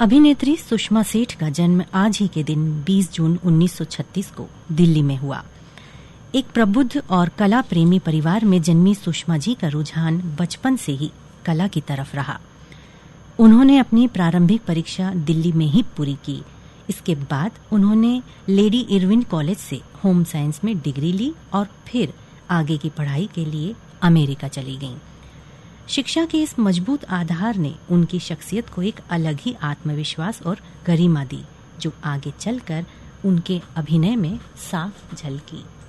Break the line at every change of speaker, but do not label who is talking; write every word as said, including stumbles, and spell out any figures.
अभिनेत्री सुषमा सेठ का जन्म आज ही के दिन बीस जून उन्नीस सौ छत्तीस को दिल्ली में हुआ। एक प्रबुद्ध और कला प्रेमी परिवार में जन्मी सुषमा जी का रुझान बचपन से ही कला की तरफ रहा। उन्होंने अपनी प्रारंभिक परीक्षा दिल्ली में ही पूरी की। इसके बाद उन्होंने लेडी इरविन कॉलेज से होम साइंस में डिग्री ली और फिर आगे की पढ़ाई के लिए अमेरिका चली गईं। शिक्षा के इस मजबूत आधार ने उनकी शख्सियत को एक अलग ही आत्मविश्वास और गरिमा दी, जो आगे चलकर उनके अभिनय में साफ झलकी।